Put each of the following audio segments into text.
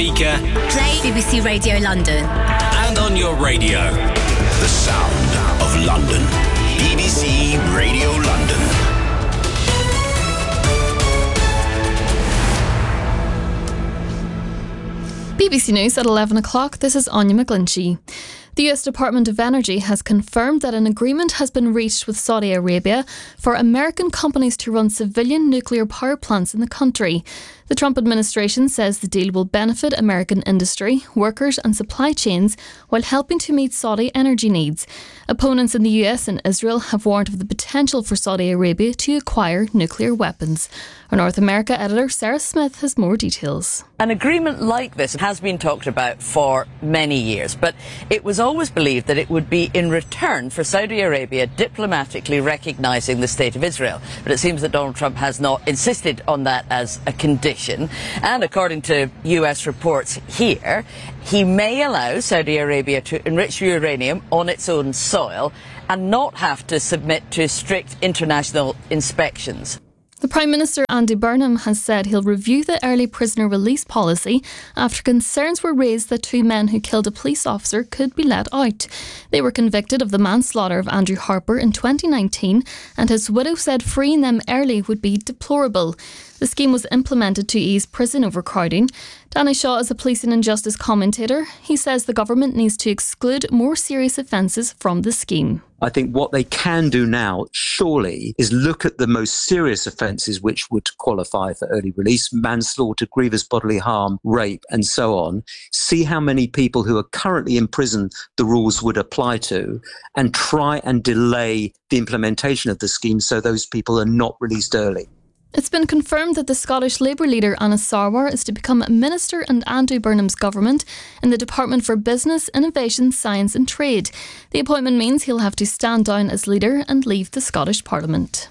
speaker. Play BBC Radio London. And on your radio. The sound of London. BBC Radio London. BBC News at 11 o'clock. This is Anya McGlinchey. The US Department of Energy has confirmed that an agreement has been reached with Saudi Arabia for American companies to run civilian nuclear power plants in the country. The Trump administration says the deal will benefit American industry, workers and supply chains while helping to meet Saudi energy needs. Opponents in the US and Israel have warned of the potential for Saudi Arabia to acquire nuclear weapons. Our North America editor Sarah Smith has more details. An agreement like this has been talked about for many years, but it was always believed that it would be in return for Saudi Arabia diplomatically recognising the State of Israel. But it seems that Donald Trump has not insisted on that as a condition. And according to US reports here, he may allow Saudi Arabia to enrich uranium on its own soil and not have to submit to strict international inspections. The Prime Minister Andy Burnham has said he'll review the early prisoner release policy after concerns were raised that two men who killed a police officer could be let out. They were convicted of the manslaughter of Andrew Harper in 2019, and his widow said freeing them early would be deplorable. The scheme was implemented to ease prison overcrowding. Danny Shaw is a police and injustice commentator. He says the government needs to exclude more serious offences from the scheme. I think what they can do now, surely, is look at the most serious offences which would qualify for early release: manslaughter, grievous bodily harm, rape, and so on. See how many people who are currently in prison the rules would apply to, and try and delay the implementation of the scheme so those people are not released early. It's been confirmed that the Scottish Labour leader Anna Sarwar is to become a minister in Andy Burnham's government in the Department for Business, Innovation, Science and Trade. The appointment means he'll have to stand down as leader and leave the Scottish Parliament.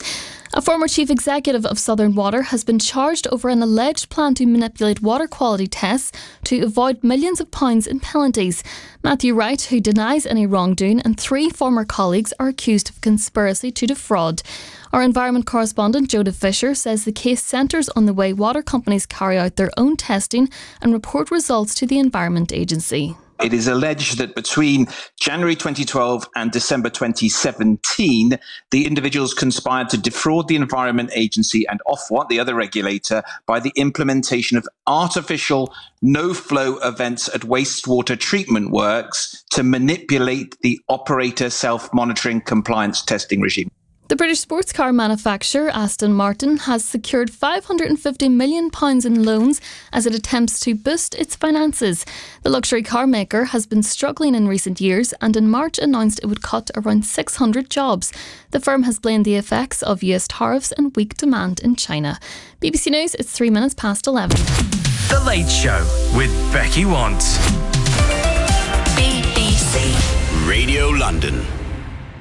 A former chief executive of Southern Water has been charged over an alleged plan to manipulate water quality tests to avoid millions of pounds in penalties. Matthew Wright, who denies any wrongdoing, and three former colleagues are accused of conspiracy to defraud. Our environment correspondent Jodie Fisher says the case centres on the way water companies carry out their own testing and report results to the Environment Agency. It is alleged that between January 2012 and December 2017, the individuals conspired to defraud the Environment Agency and Ofwat, the other regulator, by the implementation of artificial no-flow events at wastewater treatment works to manipulate the operator self-monitoring compliance testing regime. The British sports car manufacturer Aston Martin has secured £550 million in loans as it attempts to boost its finances. The luxury car maker has been struggling in recent years and in March announced it would cut around 600 jobs. The firm has blamed the effects of US tariffs and weak demand in China. BBC News, it's 3 minutes past 11. The Late Show with Becky Want. BBC Radio London.